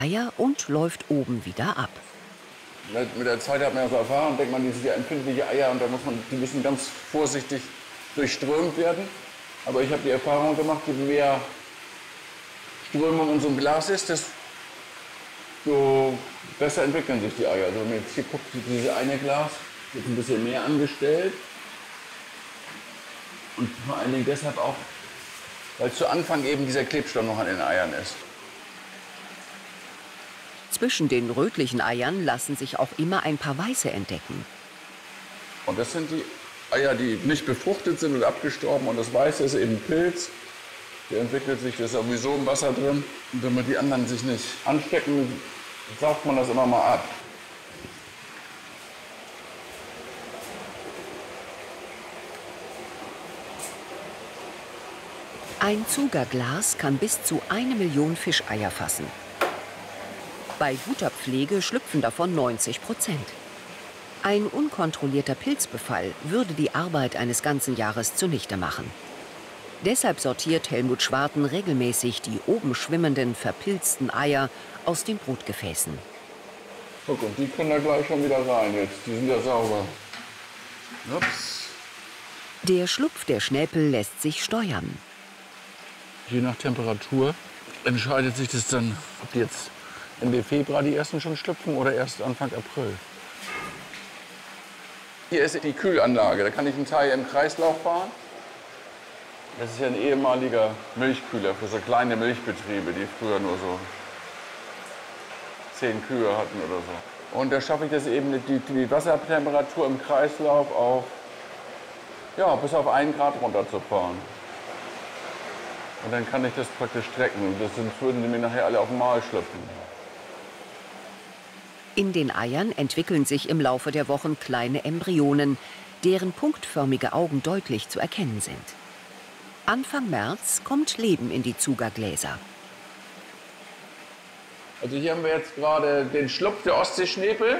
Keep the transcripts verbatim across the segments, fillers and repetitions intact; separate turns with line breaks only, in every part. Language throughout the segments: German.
Eier und läuft oben wieder ab.
Mit der Zeit hat man ja so Erfahrung, denkt man, die sind ja empfindliche Eier und da muss man, die müssen ganz vorsichtig durchströmt werden. Aber ich habe die Erfahrung gemacht, je mehr Strömung in so einem Glas ist, desto besser entwickeln sich die Eier. Also wenn man jetzt hier guckt, dieses eine Glas wird ein bisschen mehr angestellt. Und vor allen Dingen deshalb auch, weil zu Anfang eben dieser Klebstoff noch an den Eiern ist.
Zwischen den rötlichen Eiern lassen sich auch immer ein paar weiße entdecken.
Und das sind die Eier, die nicht befruchtet sind und abgestorben. Und das Weiße ist eben Pilz. Der entwickelt sich, das ist sowieso im Wasser drin. Und damit die anderen sich nicht anstecken, saugt man das immer mal ab.
Ein Zugerglas kann bis zu eine Million Fischeier fassen. Bei guter Pflege schlüpfen davon neunzig Prozent. Ein unkontrollierter Pilzbefall würde die Arbeit eines ganzen Jahres zunichte machen. Deshalb sortiert Helmut Schwarten regelmäßig die oben schwimmenden, verpilzten Eier aus den Brutgefäßen.
Guck, und die können da gleich schon wieder rein jetzt. Die sind ja sauber. Ups.
Der Schlupf der Schnäpel lässt sich steuern.
Je nach Temperatur entscheidet sich das dann, ob die jetzt Ende Februar die ersten schon schlüpfen oder erst Anfang April. Hier ist die Kühlanlage, da kann ich einen Teil im Kreislauf fahren. Das ist ja ein ehemaliger Milchkühler für so kleine Milchbetriebe, die früher nur so zehn Kühe hatten oder so. Und da schaffe ich das eben, die, die Wassertemperatur im Kreislauf auf, ja, bis auf einen Grad runterzufahren. Und dann kann ich das praktisch strecken. Das sind, würden die mir nachher alle auf dem Mahl schlüpfen.
In den Eiern entwickeln sich im Laufe der Wochen kleine Embryonen, deren punktförmige Augen deutlich zu erkennen sind. Anfang März kommt Leben in die Zugergläser.
Also hier haben wir jetzt gerade den Schlupf der Ostseeschnäpel.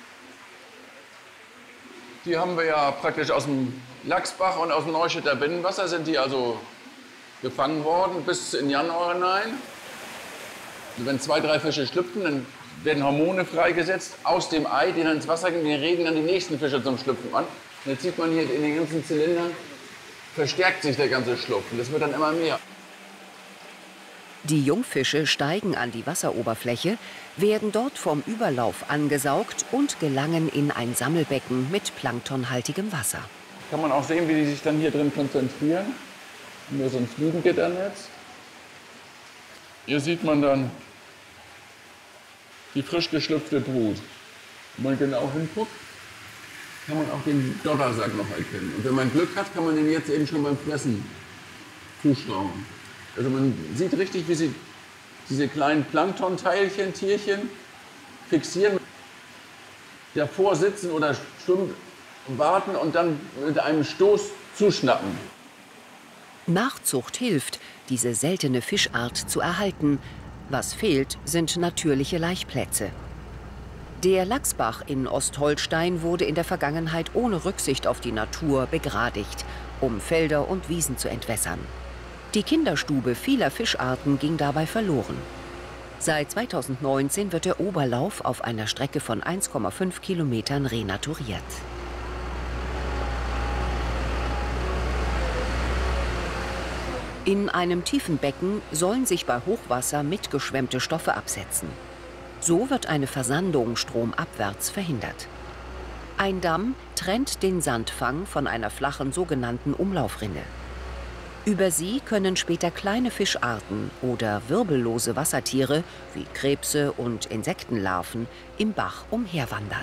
Die haben wir ja praktisch aus dem Lachsbach und aus dem Neustädter Binnenwasser sind die also gefangen worden bis in Januar hinein. Und wenn zwei, drei Fische schlüpfen, dann werden Hormone freigesetzt aus dem Ei, die dann ins Wasser gehen, die regen dann die nächsten Fische zum Schlüpfen an. Und jetzt sieht man hier in den ganzen Zylindern, verstärkt sich der ganze Schlupf. Und das wird dann immer mehr.
Die Jungfische steigen an die Wasseroberfläche, werden dort vom Überlauf angesaugt und gelangen in ein Sammelbecken mit planktonhaltigem Wasser.
Kann man auch sehen, wie die sich dann hier drin konzentrieren. Nur so ein Fliegengitternetz. Hier sieht man dann die frisch geschlüpfte Brut. Wenn man genau hinguckt, kann man auch den Doddersack noch erkennen. Und wenn man Glück hat, kann man den jetzt eben schon beim Fressen zuschlauen. Also man sieht richtig, wie sie diese kleinen Planktonteilchen, Tierchen fixieren, davor sitzen oder stumm warten und dann mit einem Stoß zuschnappen.
Nachzucht hilft, diese seltene Fischart zu erhalten. Was fehlt, sind natürliche Laichplätze. Der Lachsbach in Ostholstein wurde in der Vergangenheit ohne Rücksicht auf die Natur begradigt, um Felder und Wiesen zu entwässern. Die Kinderstube vieler Fischarten ging dabei verloren. Seit zweitausendneunzehn wird der Oberlauf auf einer Strecke von eins Komma fünf Kilometern renaturiert. In einem tiefen Becken sollen sich bei Hochwasser mitgeschwemmte Stoffe absetzen. So wird eine Versandung stromabwärts verhindert. Ein Damm trennt den Sandfang von einer flachen sogenannten Umlaufrinne. Über sie können später kleine Fischarten oder wirbellose Wassertiere wie Krebse und Insektenlarven im Bach umherwandern.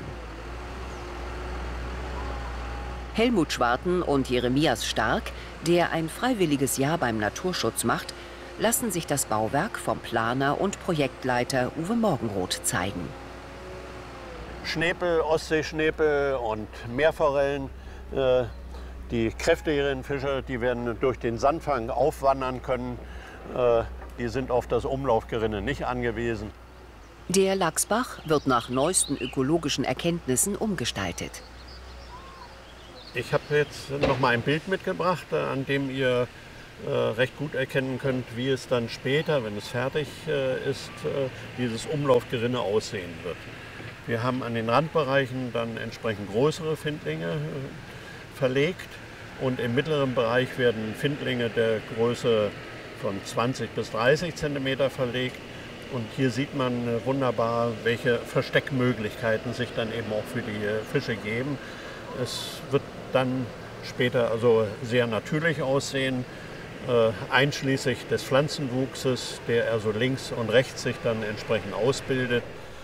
Helmut Schwarten und Jeremias Stark, der ein freiwilliges Jahr beim Naturschutz macht, lassen sich das Bauwerk vom Planer und Projektleiter Uwe Morgenroth zeigen.
Schnäpel, Ostseeschnäpel und Meerforellen, äh, die kräftigeren Fische, die werden durch den Sandfang aufwandern können. Äh, die sind auf das Umlaufgerinne nicht angewiesen.
Der Lachsbach wird nach neuesten ökologischen Erkenntnissen umgestaltet.
Ich habe jetzt noch mal ein Bild mitgebracht, an dem ihr äh, recht gut erkennen könnt, wie es dann später, wenn es fertig äh, ist, äh, dieses Umlaufgerinne aussehen wird. Wir haben an den Randbereichen dann entsprechend größere Findlinge äh, verlegt und im mittleren Bereich werden Findlinge der Größe von zwanzig bis dreißig Zentimeter verlegt. Und hier sieht man äh, wunderbar, welche Versteckmöglichkeiten sich dann eben auch für die äh, Fische geben. Es wird dann später also sehr natürlich aussehen, äh, einschließlich des Pflanzenwuchses, der also links und rechts sich dann entsprechend ausbildet.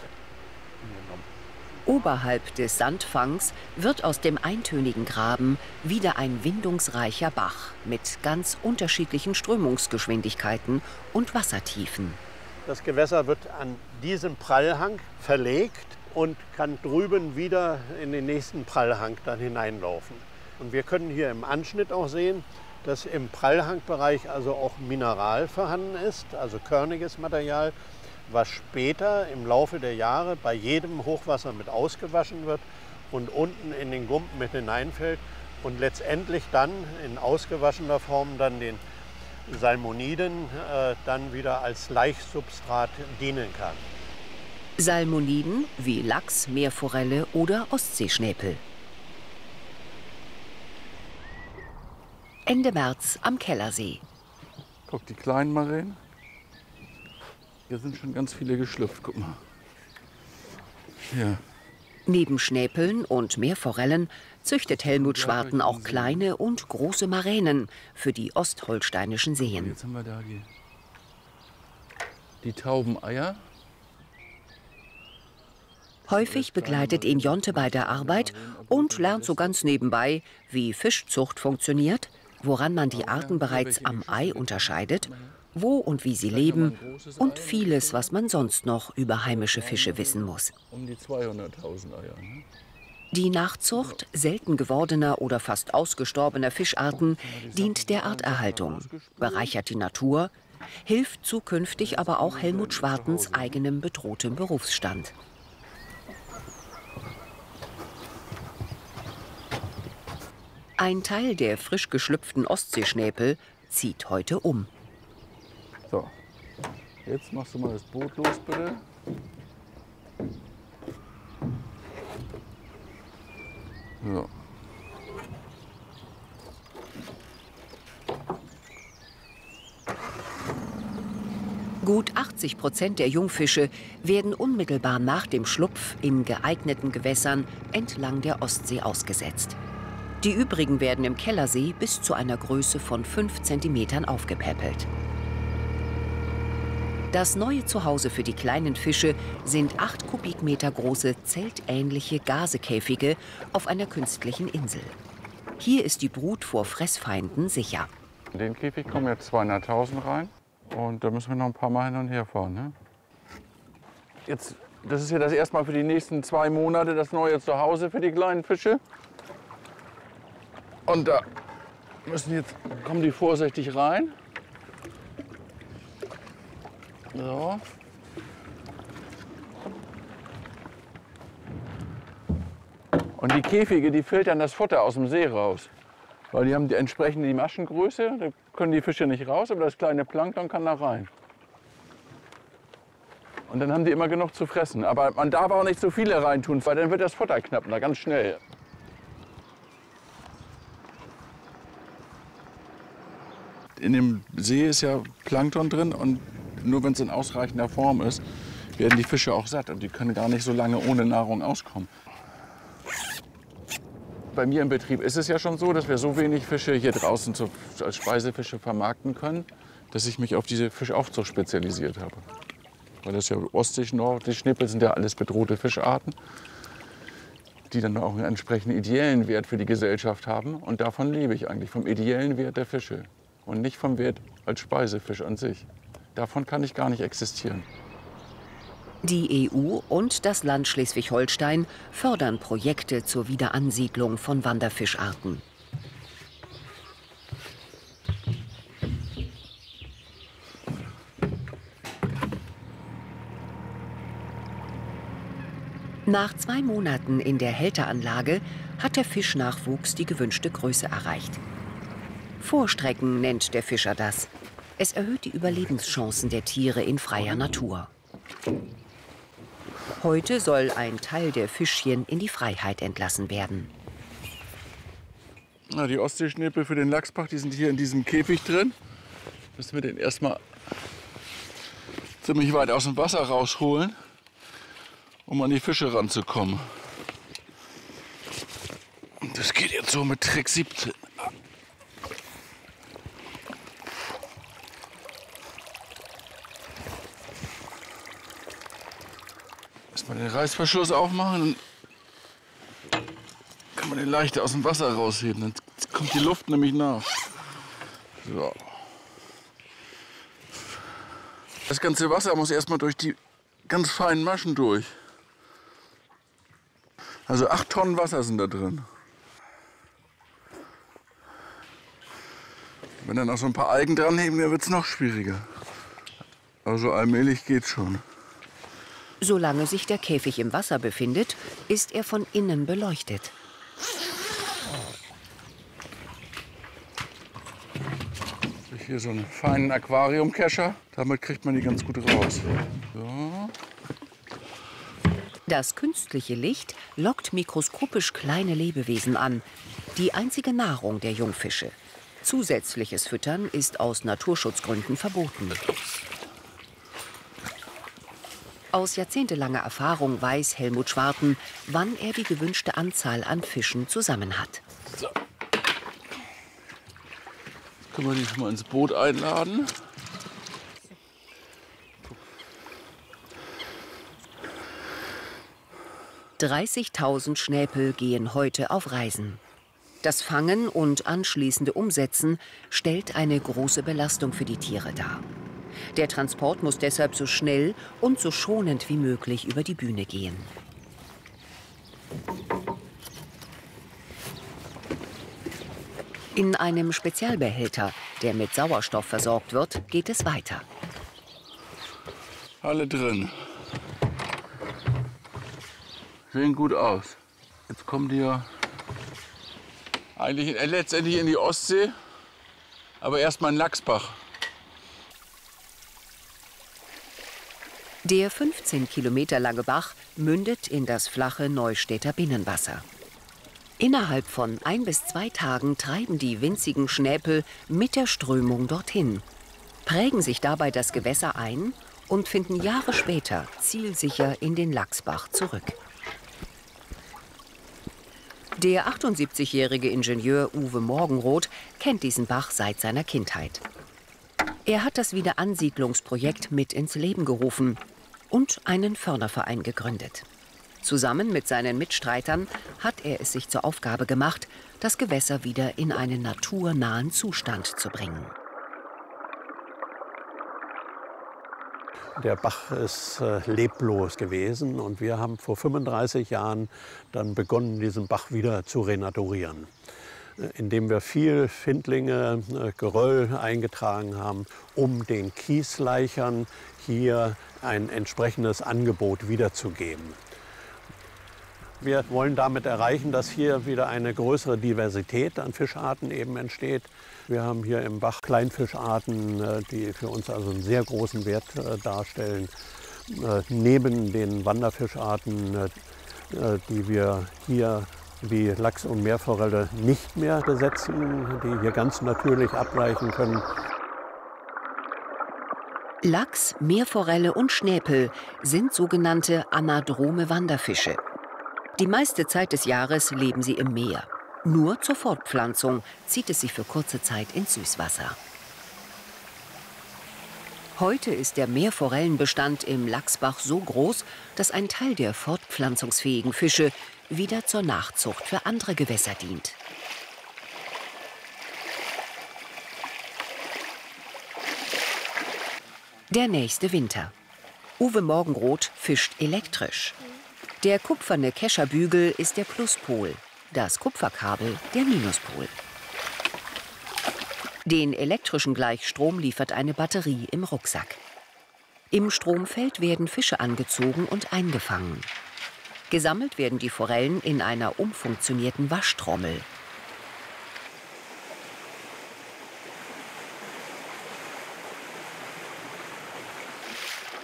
Oberhalb des Sandfangs wird aus dem eintönigen Graben wieder ein windungsreicher Bach mit ganz unterschiedlichen Strömungsgeschwindigkeiten und Wassertiefen.
Das Gewässer wird an diesem Prallhang verlegt und kann drüben wieder in den nächsten Prallhang dann hineinlaufen. Und wir können hier im Anschnitt auch sehen, dass im Prallhangbereich also auch Mineral vorhanden ist, also körniges Material, was später im Laufe der Jahre bei jedem Hochwasser mit ausgewaschen wird und unten in den Gumpen mit hineinfällt und letztendlich dann in ausgewaschener Form dann den Salmoniden äh, dann wieder als Laichsubstrat dienen kann.
Salmoniden wie Lachs, Meerforelle oder Ostseeschnäpel. Ende März am Kellersee.
Guck, die kleinen Maränen. Hier sind schon ganz viele geschlüpft, guck mal. Hier.
Neben Schnäpeln und Meerforellen züchtet Helmut Schwarten auch kleine und große Maränen für die ostholsteinischen Seen.
Jetzt haben wir da die, die Taubeneier.
Häufig begleitet ihn Jonte bei der Arbeit und lernt so ganz nebenbei, wie Fischzucht funktioniert, woran man die Arten bereits am Ei unterscheidet, wo und wie sie leben und vieles, was man sonst noch über heimische Fische wissen muss.
Um die zweihunderttausend Eier. Ne?
Die Nachzucht selten gewordener oder fast ausgestorbener Fischarten dient der Arterhaltung, bereichert die Natur, hilft zukünftig aber auch Helmut Schwartens eigenem bedrohtem Berufsstand. Ein Teil der frisch geschlüpften Ostseeschnäpel zieht heute um.
So, jetzt machst du mal das Boot los, bitte. So.
Gut achtzig Prozent der Jungfische werden unmittelbar nach dem Schlupf in geeigneten Gewässern entlang der Ostsee ausgesetzt. Die übrigen werden im Kellersee bis zu einer Größe von fünf Zentimetern aufgepäppelt. Das neue Zuhause für die kleinen Fische sind acht Kubikmeter große, zeltähnliche Gasekäfige auf einer künstlichen Insel. Hier ist die Brut vor Fressfeinden sicher.
In den Käfig kommen jetzt zweihunderttausend rein und da müssen wir noch ein paar Mal hin und her fahren. Ne? Jetzt, das ist ja das erste Mal für die nächsten zwei Monate das neue Zuhause für die kleinen Fische. Und da müssen jetzt, kommen die vorsichtig rein. So. Und die Käfige, die filtern das Futter aus dem See raus. Weil die haben die entsprechende die Maschengröße, da können die Fische nicht raus, aber das kleine Plankton kann da rein. Und dann haben die immer genug zu fressen. Aber man darf auch nicht so viele reintun, weil dann wird das Futter knapp, da ganz schnell. In dem See ist ja Plankton drin und nur wenn es in ausreichender Form ist, werden die Fische auch satt und die können gar nicht so lange ohne Nahrung auskommen. Bei mir im Betrieb ist es ja schon so, dass wir so wenig Fische hier draußen zu, als Speisefische vermarkten können, dass ich mich auf diese Fischaufzucht spezialisiert habe. Weil das ja Ostsee, Nordseeschnäpel sind ja alles bedrohte Fischarten, die dann auch einen entsprechenden ideellen Wert für die Gesellschaft haben. Und davon lebe ich eigentlich, vom ideellen Wert der Fische und nicht vom Wert als Speisefisch an sich. Davon kann ich gar nicht existieren.
Die E U und das Land Schleswig-Holstein fördern Projekte zur Wiederansiedlung von Wanderfischarten. Nach zwei Monaten in der Hälteranlage hat der Fischnachwuchs die gewünschte Größe erreicht. Vorstrecken nennt der Fischer das. Es erhöht die Überlebenschancen der Tiere in freier Natur. Heute soll ein Teil der Fischchen in die Freiheit entlassen werden.
Na, die Ostseeschnäpel für den Lachsbach, die sind hier in diesem Käfig drin. Müssen wir den erstmal ziemlich weit aus dem Wasser rausholen, um an die Fische ranzukommen. Und das geht jetzt so mit Trick siebzehn. Erstmal den Reißverschluss aufmachen, dann kann man den leicht aus dem Wasser rausheben. Dann kommt die Luft nämlich nach. So. Das ganze Wasser muss erstmal durch die ganz feinen Maschen durch. Also acht Tonnen Wasser sind da drin. Wenn dann noch so ein paar Algen dranheben, dann wird es noch schwieriger. Also allmählich geht's schon.
Solange sich der Käfig im Wasser befindet, ist er von innen beleuchtet.
Hier so einen feinen Aquariumkescher, damit kriegt man die ganz gut raus. So.
Das künstliche Licht lockt mikroskopisch kleine Lebewesen an, die einzige Nahrung der Jungfische. Zusätzliches Füttern ist aus Naturschutzgründen verboten. Aus jahrzehntelanger Erfahrung weiß Helmut Schwarten, wann er die gewünschte Anzahl an Fischen zusammen hat.
So. Können wir die schon mal ins Boot einladen?
dreißigtausend Schnäpel gehen heute auf Reisen. Das Fangen und anschließende Umsetzen stellt eine große Belastung für die Tiere dar. Der Transport muss deshalb so schnell und so schonend wie möglich über die Bühne gehen. In einem Spezialbehälter, der mit Sauerstoff versorgt wird, geht es weiter.
Alle drin. Sehen gut aus. Jetzt kommen die ja eigentlich letztendlich in die Ostsee, aber erstmal in Lachsbach.
Der fünfzehn Kilometer lange Bach mündet in das flache Neustädter Binnenwasser. Innerhalb von ein bis zwei Tagen treiben die winzigen Schnäpel mit der Strömung dorthin, prägen sich dabei das Gewässer ein und finden Jahre später zielsicher in den Lachsbach zurück. Der achtundsiebzigjährige Ingenieur Uwe Morgenroth kennt diesen Bach seit seiner Kindheit. Er hat das Wiederansiedlungsprojekt mit ins Leben gerufen und einen Förderverein gegründet. Zusammen mit seinen Mitstreitern hat er es sich zur Aufgabe gemacht, das Gewässer wieder in einen naturnahen Zustand zu bringen.
Der Bach ist äh, leblos gewesen und wir haben vor fünfunddreißig Jahren dann begonnen, diesen Bach wieder zu renaturieren. Indem wir viel Findlinge, äh, Geröll eingetragen haben, um den Kiesleichern hier ein entsprechendes Angebot wiederzugeben. Wir wollen damit erreichen, dass hier wieder eine größere Diversität an Fischarten eben entsteht. Wir haben hier im Bach Kleinfischarten, die für uns also einen sehr großen Wert darstellen. Neben den Wanderfischarten, die wir hier wie Lachs und Meerforelle nicht mehr besetzen, die hier ganz natürlich abweichen können.
Lachs, Meerforelle und Schnäpel sind sogenannte anadrome Wanderfische. Die meiste Zeit des Jahres leben sie im Meer. Nur zur Fortpflanzung zieht es sie für kurze Zeit ins Süßwasser. Heute ist der Meerforellenbestand im Lachsbach so groß, dass ein Teil der fortpflanzungsfähigen Fische wieder zur Nachzucht für andere Gewässer dient. Der nächste Winter. Uwe Morgenroth fischt elektrisch. Der kupferne Kescherbügel ist der Pluspol, das Kupferkabel der Minuspol. Den elektrischen Gleichstrom liefert eine Batterie im Rucksack. Im Stromfeld werden Fische angezogen und eingefangen. Gesammelt werden die Forellen in einer umfunktionierten Waschtrommel.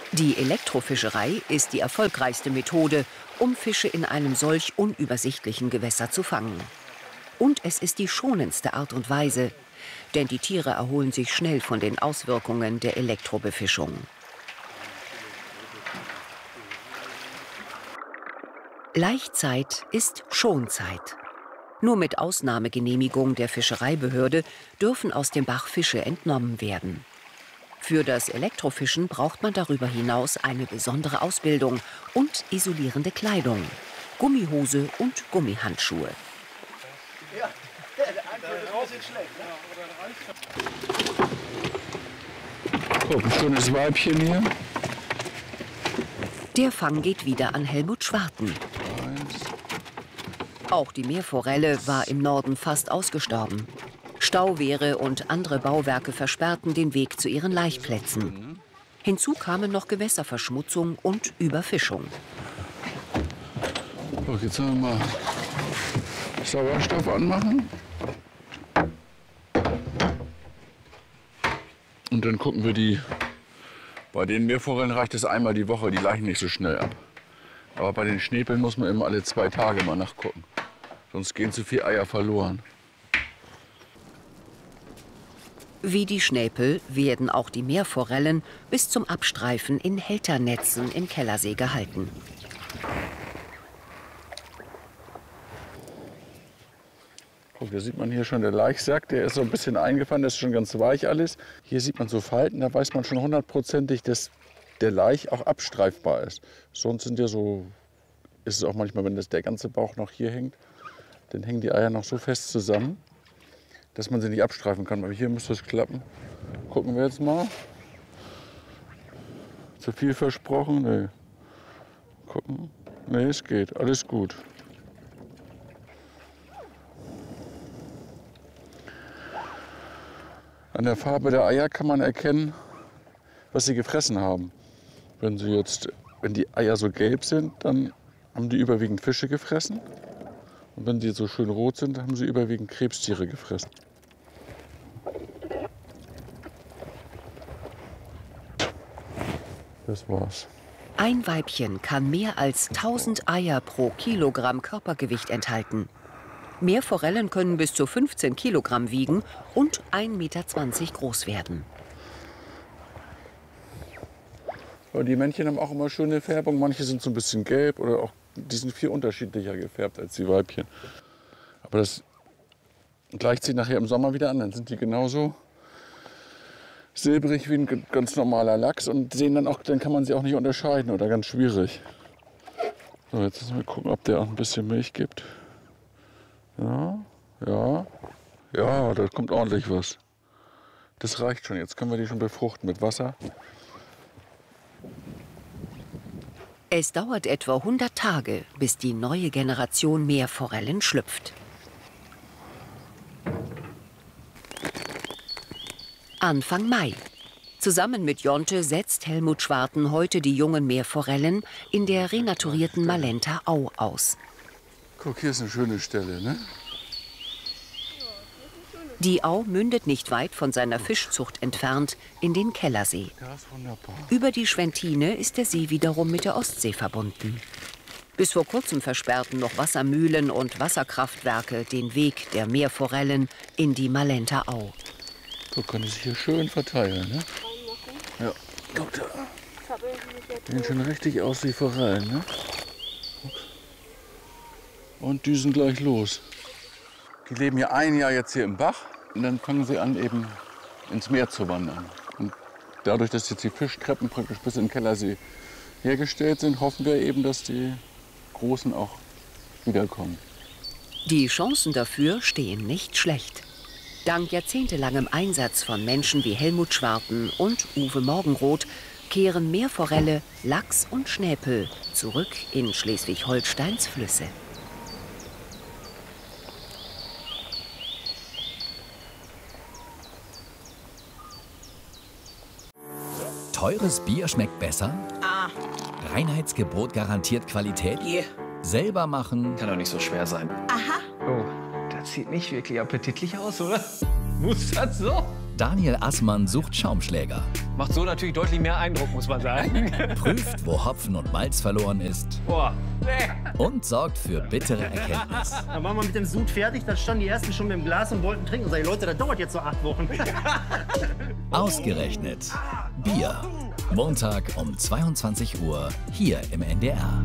Die Elektrofischerei ist die erfolgreichste Methode, um Fische in einem solch unübersichtlichen Gewässer zu fangen. Und es ist die schonendste Art und Weise, denn die Tiere erholen sich schnell von den Auswirkungen der Elektrobefischung. Laichzeit ist Schonzeit. Nur mit Ausnahmegenehmigung der Fischereibehörde dürfen aus dem Bach Fische entnommen werden. Für das Elektrofischen braucht man darüber hinaus eine besondere Ausbildung und isolierende Kleidung, Gummihose und Gummihandschuhe.
Guck, ein schönes Weibchen hier.
Der Fang geht wieder an Helmut Schwarten. Auch die Meerforelle war im Norden fast ausgestorben. Stauwehre und andere Bauwerke versperrten den Weg zu ihren Laichplätzen. Hinzu kamen noch Gewässerverschmutzung und Überfischung.
So, jetzt haben wir mal Sauerstoff anmachen. Und dann gucken wir die. Bei den Meerforellen reicht es einmal die Woche, die laichen nicht so schnell ab. Aber bei den Schnäpeln muss man immer alle zwei Tage mal nachgucken. Sonst gehen zu viele Eier verloren.
Wie die Schnäpel werden auch die Meerforellen bis zum Abstreifen in Hälternetzen im Kellersee gehalten.
Guck, da sieht man hier schon der Laichsack, der ist so ein bisschen eingefahren, das ist schon ganz weich alles. Hier sieht man so Falten, da weiß man schon hundertprozentig, dass der Laich auch abstreifbar ist. Sonst sind ja so, ist es auch manchmal, wenn das der ganze Bauch noch hier hängt, dann hängen die Eier noch so fest zusammen, dass man sie nicht abstreifen kann. Aber hier müsste es klappen. Gucken wir jetzt mal. Zu viel versprochen? Nee. Gucken. Nee, es geht. Alles gut. An der Farbe der Eier kann man erkennen, was sie gefressen haben. Wenn sie jetzt, wenn die Eier so gelb sind, dann haben die überwiegend Fische gefressen. Und wenn sie so schön rot sind, haben sie überwiegend Krebstiere gefressen. Das war's.
Ein Weibchen kann mehr als tausend Eier pro Kilogramm Körpergewicht enthalten. Meerforellen können bis zu fünfzehn Kilogramm wiegen und ein Meter zwanzig groß werden.
Aber die Männchen haben auch immer schöne Färbung. Manche sind so ein bisschen gelb oder auch, die sind viel unterschiedlicher gefärbt als die Weibchen. Aber das gleicht sich nachher im Sommer wieder an. Dann sind die genauso silbrig wie ein ganz normaler Lachs und sehen dann auch, dann kann man sie auch nicht unterscheiden oder ganz schwierig. So, jetzt müssen wir gucken, ob der auch ein bisschen Milch gibt. Ja, ja, ja, da kommt ordentlich was. Das reicht schon. Jetzt können wir die schon befruchten mit Wasser.
Es dauert etwa hundert Tage, bis die neue Generation Meerforellen schlüpft. Anfang Mai. Zusammen mit Jonte setzt Helmut Schwarten heute die jungen Meerforellen in der renaturierten Malenter Au aus.
Guck, hier ist eine schöne Stelle, ne?
Die Au mündet nicht weit von seiner Fischzucht entfernt in den Kellersee.
Ja, ist wunderbar.
Über die Schwentine ist der See wiederum mit der Ostsee verbunden. Bis vor kurzem versperrten noch Wassermühlen und Wasserkraftwerke den Weg der Meerforellen in die Malenter Au.
Guck, kann die sich hier schön verteilen, ne? Ja, guck da. Sehen schon richtig aus wie Forellen, ne? Und düsen gleich los. Die leben ja ein Jahr jetzt hier im Bach und dann fangen sie an, eben ins Meer zu wandern. Und dadurch, dass jetzt die Fischtreppen praktisch bis in den Kellersee hergestellt sind, hoffen wir eben, dass die Großen auch wiederkommen.
Die Chancen dafür stehen nicht schlecht. Dank jahrzehntelangem Einsatz von Menschen wie Helmut Schwarten und Uwe Morgenroth kehren Meerforelle, Lachs und Schnäpel zurück in Schleswig-Holsteins Flüsse.
Teures Bier schmeckt besser?
Ah.
Reinheitsgebot garantiert Qualität?
Yeah.
Selber machen?
Kann doch nicht so schwer sein.
Aha.
Oh, das sieht nicht wirklich appetitlich aus, oder? Muss das so?
Daniel Assmann sucht Schaumschläger.
Macht so natürlich deutlich mehr Eindruck, muss man sagen.
Prüft, wo Hopfen und Malz verloren ist.
Boah.
Und sorgt für bittere Erkenntnis.
Dann waren wir mit dem Sud fertig, dann standen die ersten schon mit dem Glas und wollten trinken. Und sag ich, Leute, das dauert jetzt so acht Wochen.
Ausgerechnet Bier. Montag um zweiundzwanzig Uhr hier im N D R.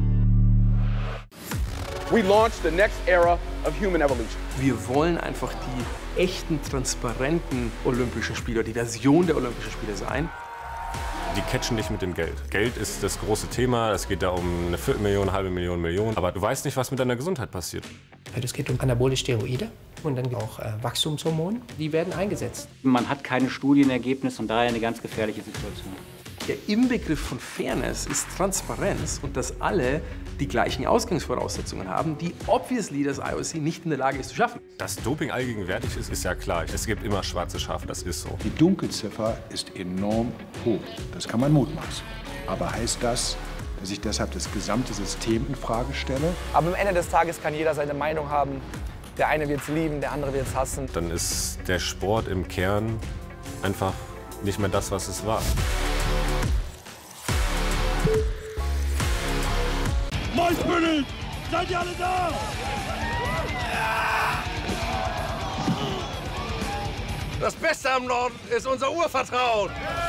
We launched the next era of human evolution.
Wir wollen einfach die echten, transparenten Olympischen Spiele, die Version der Olympischen Spiele sein.
Die catchen dich mit dem Geld. Geld ist das große Thema. Es geht da um eine Viertelmillion, halbe Million, Million. Aber du weißt nicht, was mit deiner Gesundheit passiert.
Es geht um anabolische Steroide und dann auch äh, Wachstumshormone. Die werden eingesetzt.
Man hat keine Studienergebnisse und daher eine ganz gefährliche Situation.
Der Inbegriff von Fairness ist Transparenz und dass alle die gleichen Ausgangsvoraussetzungen haben, die obviously das I O C nicht in der Lage ist zu schaffen.
Dass Doping allgegenwärtig ist, ist ja klar. Es gibt immer schwarze Schafe, das ist so.
Die Dunkelziffer ist enorm hoch. Das kann man mutmaßen. Aber heißt das, dass ich deshalb das gesamte System in Frage stelle?
Aber am Ende des Tages kann jeder seine Meinung haben. Der eine wird es lieben, der andere wird es hassen.
Dann ist der Sport im Kern einfach nicht mehr das, was es war.
Maiskönig! Seid ihr alle da?
Das Beste am Norden ist unser Urvertrauen.